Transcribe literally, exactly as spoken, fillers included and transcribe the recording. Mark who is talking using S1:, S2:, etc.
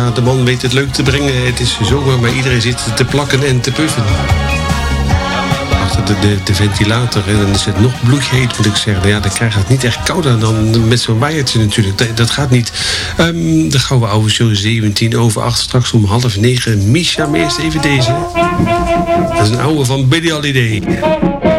S1: maar de man weet het leuk te brengen. Het is zomer, maar iedereen zit te plakken en te puffen. Achter de, de, de ventilator en dan is het nog bloedheet, moet ik zeggen. Ja, dan krijg je het niet echt kouder dan met zo'n waaiertje natuurlijk. Dat, dat gaat niet. Um, de Gouden Oude Show zeventien over acht, straks om half negen. Misha, maar eerst even deze. Dat is een oude van Billie Holiday.